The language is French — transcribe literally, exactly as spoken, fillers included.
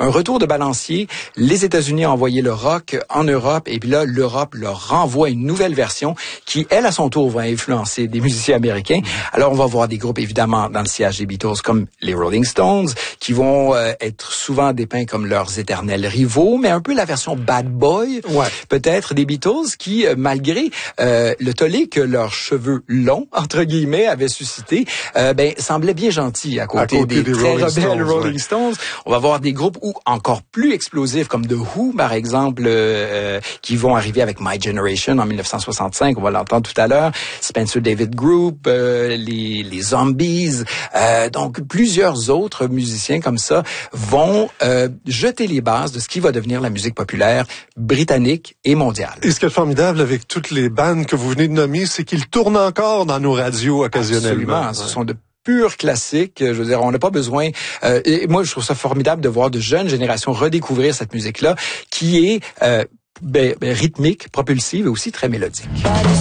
un retour de balancier. Les États-Unis ont envoyé le rock en Europe et puis là, l'Europe leur renvoie une nouvelle version qui, elle, à son tour, va influencer des musiciens américains. Alors, on va voir des groupes, évidemment, dans le sillage des Beatles, comme les Rolling Stones, qui vont euh, être souvent dépeints comme leurs éternels rivaux, mais un peu la version bad boy, ouais. peut-être, des Beatles, qui, euh, malgré euh, le tollé que leurs cheveux longs, entre guillemets, avaient suscité, euh, ben, semblaient bien gentils à côté, à côté des, des très Rolling rebelles Stones, Rolling ouais. Stones. On va voir des groupes où, encore plus explosifs, comme The Who, par exemple, euh, qui vont arriver avec My Generation en dix-neuf cent soixante-cinq, on va l'entendre tout à l'heure, Spencer David Group, euh, les, les Zombies, euh, donc plusieurs autres musiciens comme ça vont euh, jeter les bases de ce qui va devenir la musique populaire britannique et mondiale. Et ce qui est formidable avec toutes les bandes que vous venez de nommer, c'est qu'ils tournent encore dans nos radios occasionnellement. Absolument, ce sont de pur classique, je veux dire, on n'a pas besoin. Euh, et moi, je trouve ça formidable de voir de jeunes générations redécouvrir cette musique-là, qui est euh, ben, ben, rythmique, propulsive et aussi très mélodique.